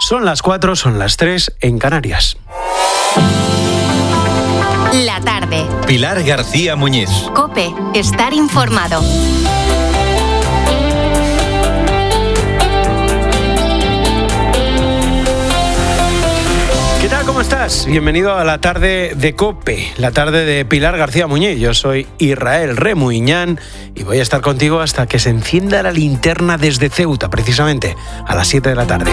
Son las 4, son las 3 en Canarias. La tarde. Pilar García Muñiz. COPE. Estar informado. ¿Qué tal? ¿Cómo estás? Bienvenido a la tarde de COPE, la tarde de Pilar García Muñiz. Yo soy Israel Remuñán y voy a estar contigo hasta que se encienda la linterna desde Ceuta, precisamente a las 7 de la tarde.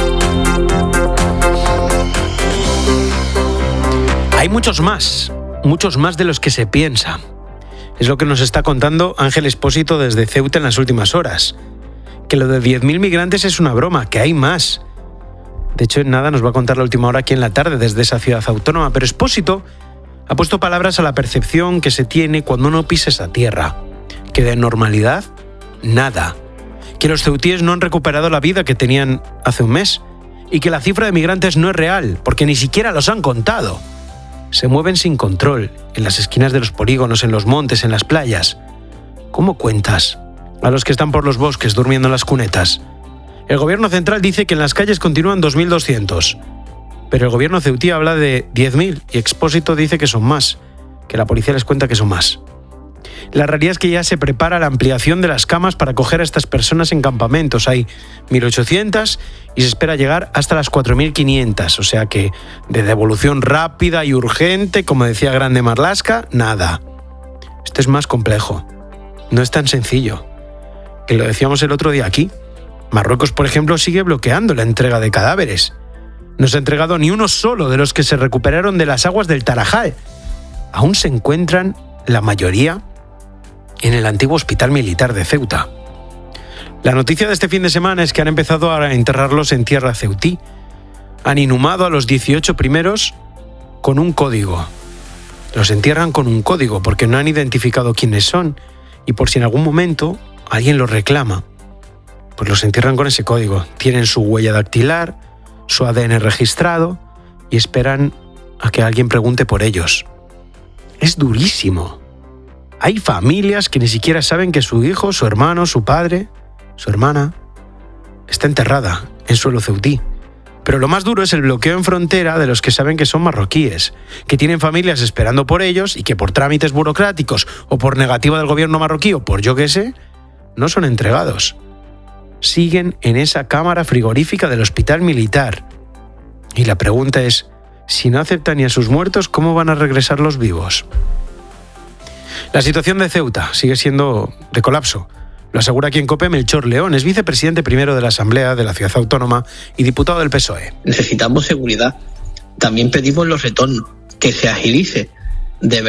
Hay muchos más de los que se piensa. Es lo que nos está contando Ángel Expósito desde Ceuta en las últimas horas. Que lo de 10.000 migrantes es una broma, que hay más. De hecho, en nada nos va a contar la última hora aquí en la tarde desde esa ciudad autónoma. Pero Expósito ha puesto palabras a la percepción que se tiene cuando uno pisa esa tierra. Que de normalidad, nada. Que los ceutíes no han recuperado la vida que tenían hace un mes. Y que la cifra de migrantes no es real, porque ni siquiera los han contado. Se mueven sin control, en las esquinas de los polígonos, en los montes, en las playas. ¿Cómo cuentas a los que están por los bosques durmiendo en las cunetas? El gobierno central dice que en las calles continúan 2.200, pero el gobierno ceutí habla de 10.000 y Expósito dice que son más, que la policía les cuenta que son más. La realidad es que ya se prepara la ampliación de las camas para acoger a estas personas en campamentos. Hay 1.800 y se espera llegar hasta las 4.500, o sea que de devolución rápida y urgente, como decía Grande Marlaska, nada. Esto es más complejo, no es tan sencillo. Que lo decíamos el otro día aquí. Marruecos, por ejemplo, sigue bloqueando la entrega de cadáveres. No se ha entregado ni uno solo de los que se recuperaron de las aguas del Tarajal. Aún se encuentran la mayoría en el antiguo hospital militar de Ceuta. La noticia de este fin de semana es que han empezado a enterrarlos en tierra ceutí. Han inhumado a los 18 primeros con un código. Los entierran con un código porque no han identificado quiénes son y por si en algún momento alguien los reclama. Pues los entierran con ese código. Tienen su huella dactilar, su ADN registrado y esperan a que alguien pregunte por ellos. Es durísimo. Hay familias que ni siquiera saben que su hijo, su hermano, su padre, su hermana está enterrada en suelo ceutí. Pero lo más duro es el bloqueo en frontera de los que saben que son marroquíes, que tienen familias esperando por ellos y que por trámites burocráticos o por negativa del gobierno marroquí o por yo qué sé, no son entregados. Siguen en esa cámara frigorífica del hospital militar. Y la pregunta es, si no aceptan ni a sus muertos, ¿cómo van a regresar los vivos? La situación de Ceuta sigue siendo de colapso. Lo asegura aquí en COPE Melchor León, es vicepresidente primero de la Asamblea de la Ciudad Autónoma y diputado del PSOE. Necesitamos seguridad. También pedimos los retornos, que se agilice. De